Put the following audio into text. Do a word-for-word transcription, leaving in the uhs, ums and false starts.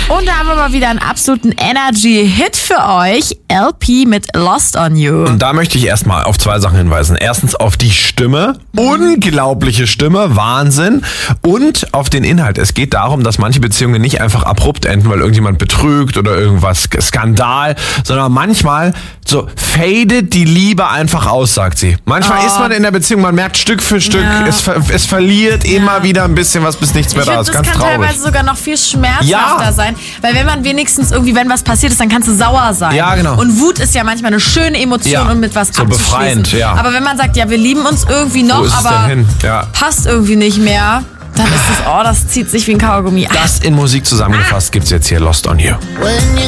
Und da haben wir mal wieder einen absoluten Energy-Hit für euch. L P mit Lost on You. Und da möchte ich erstmal auf zwei Sachen hinweisen. Erstens auf die Stimme. Unglaubliche Stimme. Wahnsinn. Und auf den Inhalt. Es geht darum, dass manche Beziehungen nicht einfach abrupt enden, weil irgendjemand betrügt oder irgendwas Skandal, sondern manchmal so fadet die Liebe einfach aus, sagt sie. Manchmal Oh. ist man in der Beziehung, man merkt Stück für Stück, Ja. es, ver es verliert Ja. immer wieder ein bisschen was, bis nichts mehr Ich da finde, ist. das Ganz kann traurig. teilweise sogar noch viel schmerzhafter Ja. sein. Weil wenn man wenigstens irgendwie, wenn was passiert ist, dann kannst du sauer sein. Ja, genau. Und Wut ist ja manchmal eine schöne Emotion, Ja. um mit was So abzuschließen. befreiend, ja. Aber wenn man sagt, ja, wir lieben uns irgendwie noch, Wo ist es aber denn hin? Ja. passt irgendwie nicht mehr, dann ist es, oh, das zieht sich wie ein Kaugummi. Das in Musik zusammengefasst gibt's jetzt hier, Lost on You.